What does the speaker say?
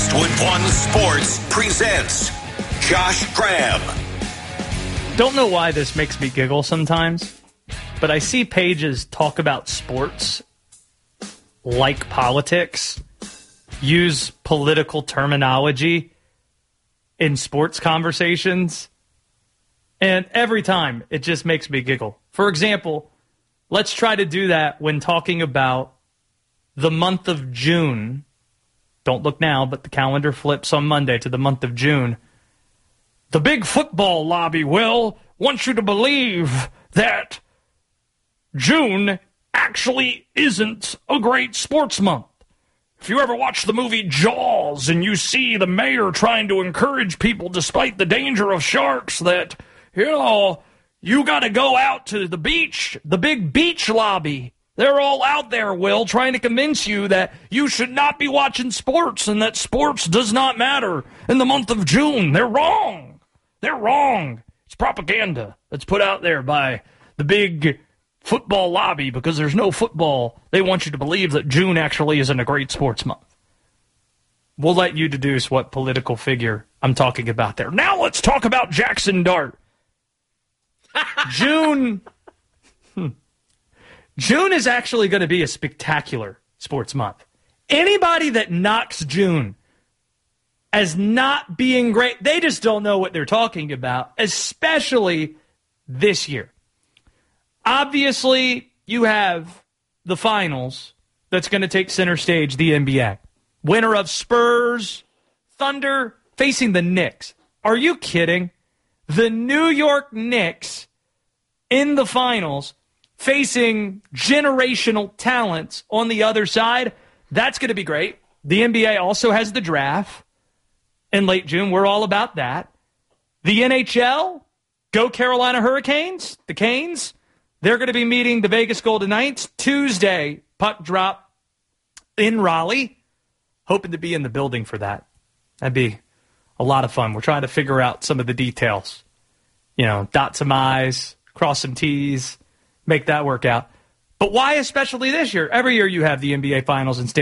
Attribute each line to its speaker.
Speaker 1: Westwood One Sports presents Josh Graham.
Speaker 2: Don't know why this makes me giggle sometimes, but I see pages talk about sports like politics, use political terminology in sports conversations, and every time it just makes me giggle. For example, let's try to do that when talking about the month of June. Don't look now, but the calendar flips on Monday to the month of June. The big football lobby, Will, wants you to believe that June actually isn't a great sports month. If you ever watch the movie Jaws and you see the mayor trying to encourage people despite the danger of sharks that, you got to go out to the beach, the big beach lobby. They're all out there, Will, trying to convince you that you should not be watching sports and that sports does not matter in the month of June. They're wrong. They're wrong. It's propaganda that's put out there by the big football lobby because there's no football. They want you to believe that June actually isn't a great sports month. We'll let you deduce what political figure I'm talking about there. Now let's talk about Jackson Dart. June is actually going to be a spectacular sports month. Anybody that knocks June as not being great, they just don't know what they're talking about, especially this year. Obviously, you have the finals that's going to take center stage, the NBA. Winner of Spurs, Thunder, facing the Knicks. Are you kidding? The New York Knicks in the finals facing generational talents on the other side. That's going to be great. The NBA also has the draft in late June. We're all about that. The NHL, go Carolina Hurricanes, the Canes. They're going to be meeting the Vegas Golden Knights Tuesday, puck drop in Raleigh. Hoping to be in the building for that. That'd be a lot of fun. We're trying to figure out some of the details. Dot some I's, cross some T's, make that work out. But why especially this year? Every year you have the NBA Finals and Stanley